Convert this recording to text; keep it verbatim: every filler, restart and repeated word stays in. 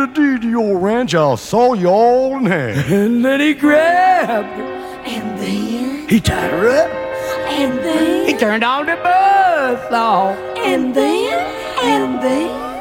the deed to your ranch, I'll saw you all in half. And then he grabbed her. And then, He tied her up. and then, He turned on the buzzsaw. and then, and then.